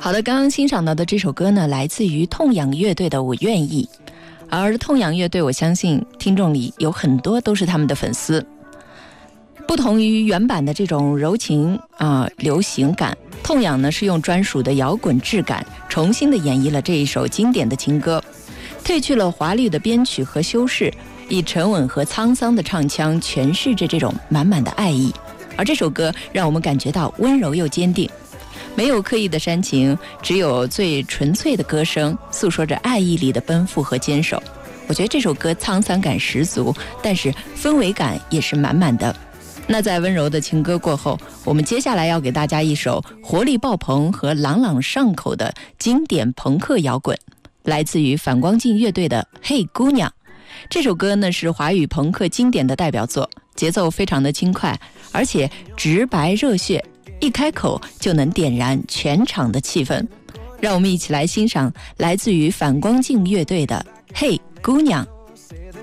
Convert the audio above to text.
好的，刚刚欣赏到的这首歌呢，来自于痛仰乐队的《我愿意》，而痛仰乐队，我相信听众里有很多都是他们的粉丝。不同于原版的这种柔情流行感，痛仰呢是用专属的摇滚质感，重新的演绎了这一首经典的情歌，褪去了华丽的编曲和修饰，以沉稳和沧桑的唱腔诠释着这种满满的爱意。而这首歌让我们感觉到温柔又坚定，没有刻意的煽情，只有最纯粹的歌声，诉说着爱意里的奔赴和坚守。我觉得这首歌沧桑感十足，但是氛围感也是满满的。那在温柔的情歌过后，我们接下来要给大家一首活力爆棚和朗朗上口的经典朋克摇滚，来自于反光镜乐队的《嘿姑娘》。这首歌呢是华语朋克经典的代表作，节奏非常的轻快，而且直白热血，一开口就能点燃全场的气氛。让我们一起来欣赏来自于反光镜乐队的《嘿姑娘》。